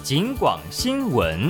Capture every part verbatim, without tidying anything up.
警广新闻。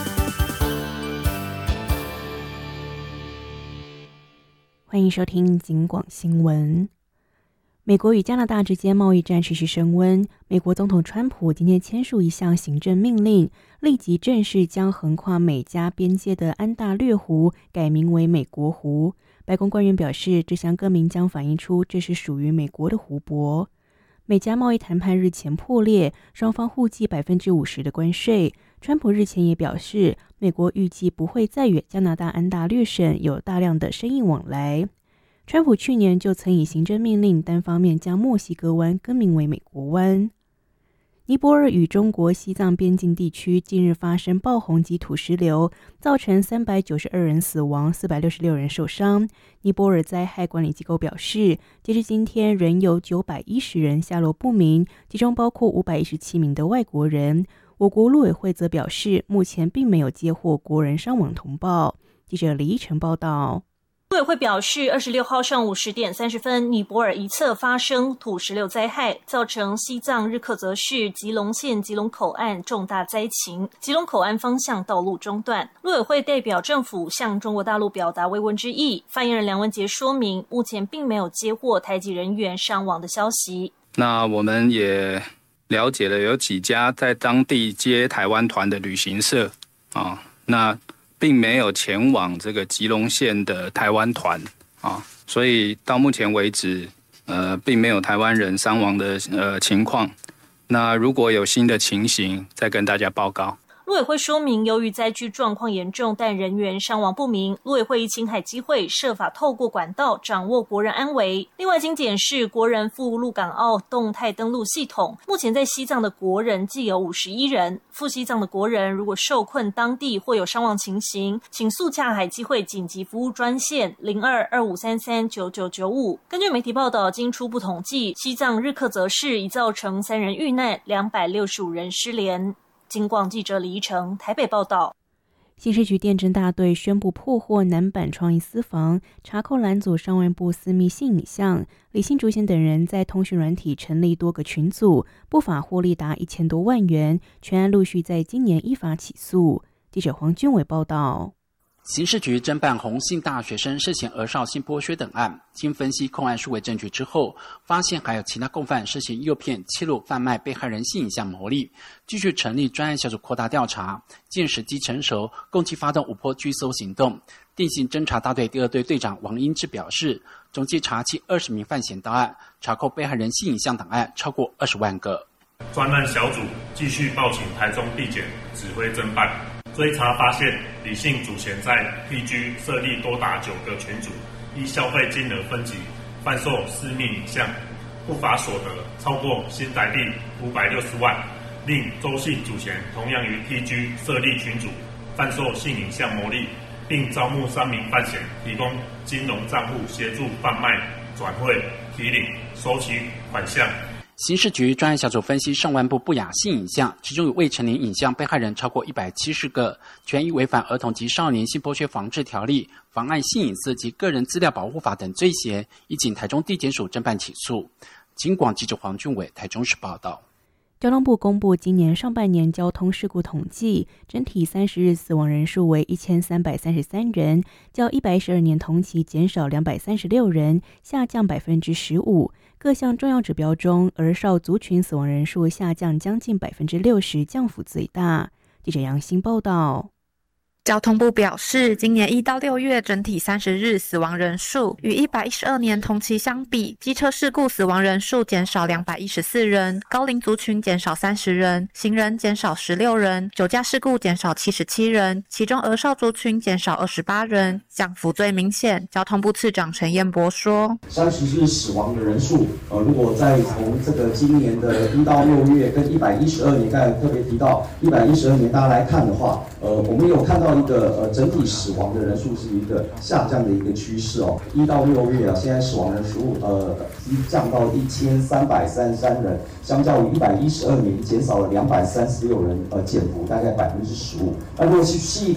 欢迎收听警广新闻。美国与加拿大之间贸易战持续升温，美国总统川普今天签署一项行政命令，立即正式将横跨美加边界的安大略湖改名为美国湖。白宫官员表示，这项更名将反映出这是属于美国的湖泊。美加贸易谈判日前破裂，双方互计 百分之五十 的关税。川普日前也表示，美国预计不会再与加拿大安大略省有大量的生意往来。川普去年就曾以行政命令单方面将墨西哥湾更名为美国湾。尼泊尔与中国西藏边境地区近日发生暴洪及土石流，造成三百九十二人死亡，四百六十六人受伤。尼泊尔灾害管理机构表示，截至今天仍有九百一十人下落不明，其中包括五百一十七名的外国人。我国陆委会则表示，目前并没有接获国人伤亡通报。记者李依晨报道。 陆委会表示，二十六号上午十点三十分，尼泊尔一侧发生土石流灾害，造成西藏日喀则市吉隆县吉隆口岸重大灾情，吉隆口岸方向道路中断。陆委会代表政府向中国大陆表达慰问之意，发言人梁文杰说明，目前并没有接获台籍人员伤亡的消息。 那我们也了解了有几家在当地接台湾团的旅行社啊，那并没有前往这个吉隆县的台湾团啊，所以到目前为止，呃，并没有台湾人伤亡的呃情况。那如果有新的情形，再跟大家报告。 陆委会说明，由于灾区状况严重，但人员伤亡不明，陆委会以青海机会，设法透过管道掌握国人安危。另外，经检视国人赴陆港澳动态登录系统，目前在西藏的国人计有五十一人。赴西藏的国人如果受困当地或有伤亡情形，请速洽海基会紧急服务专线零二二五三三九九九五。根据媒体报道，经初步统计，西藏日喀则市已造成三人遇难，两百六十五人失联。警广记者李依晨台北报道。 刑事局电侦大队宣布破获南版创意私房，查扣拦阻上万部私密性影像。李姓主嫌等人在通讯软体成立多个群组，不法获利达一千多万元，全案陆续在今年依法起诉。记者黄俊伟报道。 刑事局侦办洪姓大学生涉嫌儿少性剥削等案，经分析控案数位证据之后，发现还有其他共犯涉嫌诱骗、窃录、贩卖被害人性影像牟利，继续成立专案小组扩大调查，见时机成熟，共计发动五波拘搜行动。定性侦查大队第二队队长王英志表示，总计查缉二十名犯嫌到案，查扣被害人性影像档案超过二十万个。 专案小组继续报请台中地检指挥侦办。追查发现，李姓主嫌在 P G 设立多达九个群组，依消费金额分级贩售私密影像，不法所得超过新台币五百六十万。另周姓主嫌同样于 P G 设立群组，贩售性影像牟利，并招募三名犯嫌提供金融账户协助贩卖、转汇、提领、收取款项。 刑事局专案小组分析上万部不雅性影像，其中有未成年影像被害人超过一百七十个，全依违反儿童及少年性剥削防治条例、妨碍性隐私及个人资料保护法等罪嫌，已经台中地检署侦办起诉。警广记者黄俊伟台中市报道。 交通部公布今年上半年交通事故统计，整体三十日死亡人数为一千三百三十三人，较一百一十二年同期减少两百三十六人，下降 百分之十五。各项重要指标中，儿少族群死亡人数下降将近 百分之六十， 降幅最大。记者杨欣报道。 交通部表示，今年一到六月整体三十日死亡人数与一百一十二年同期相比，机车事故死亡人数减少两百一十四人，高龄族群减少三十人，行人减少十六人，酒驾事故减少七十七人，其中儿少族群减少二十八人，降幅最明显。交通部次长陈彦博说， 三十日死亡的人数，呃，如果再从这个今年的一到六月跟一百一十二年，刚才特别提到一百一十二年大家来看的话，呃，我们有看到一个呃整体死亡的人数是一个下降的一个趋势哦。一到六月啊，现在死亡人数呃降到一千三百三十三人，相较于一百一十二年减少了两百三十六人，呃减幅大概百分之十五。那如果去细